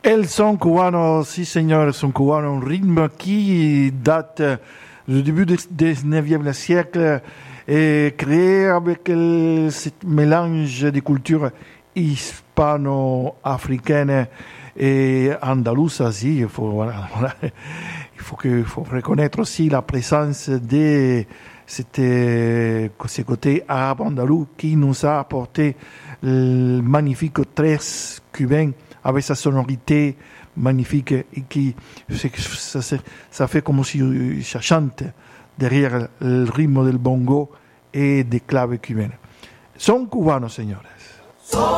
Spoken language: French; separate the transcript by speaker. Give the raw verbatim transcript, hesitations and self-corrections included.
Speaker 1: El son cubano, sí señor, son cubano, un rythme qui date du début du dix-neuvième siècle et créé avec le, ce mélange des cultures hispano-africaines et andalouses aussi. Il faut, voilà, voilà. Il faut, que, il faut reconnaître aussi la présence de ce côté arabe andalou qui nous a apporté le magnifique treize cubain avec sa sonorité magnifique et qui ça, ça fait comme si ça chante derrière le rythme del bongo et des claves cubaines. Son cubanos, señores.